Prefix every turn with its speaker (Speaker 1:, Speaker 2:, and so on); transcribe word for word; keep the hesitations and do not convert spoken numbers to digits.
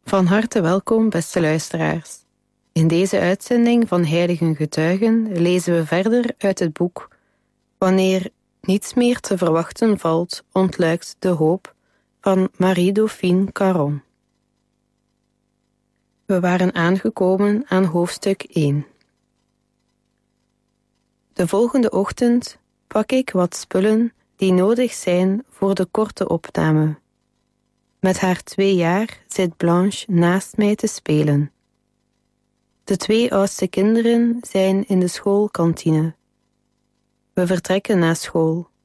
Speaker 1: Van harte welkom, beste luisteraars. In deze uitzending van Heiligen Getuigen lezen we verder uit het boek Wanneer niets meer te verwachten valt, ontluikt de hoop van Marie-Dauphine Caron. We waren aangekomen aan hoofdstuk één. De volgende ochtend pak ik wat spullen die nodig zijn voor de korte opname. Met haar twee jaar zit Blanche naast mij te spelen. De twee oudste kinderen zijn in de schoolkantine. We vertrekken na school.